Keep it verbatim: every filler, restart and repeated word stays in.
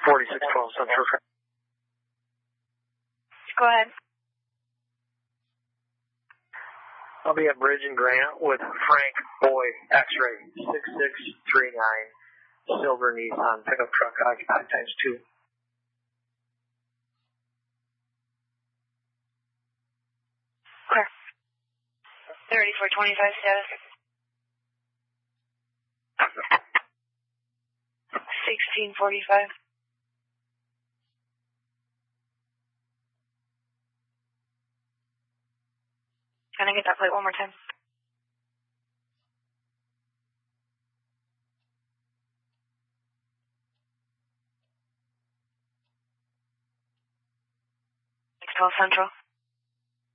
forty-six twelve Central. Go ahead. I'll be at Bridge and Grant with Frank Boy, X-ray, six six three nine, silver Nissan pickup truck, occupied times two. Clear. thirty-four twenty-five status. sixteen forty-five. Can I get that plate one more time? six twelve Central.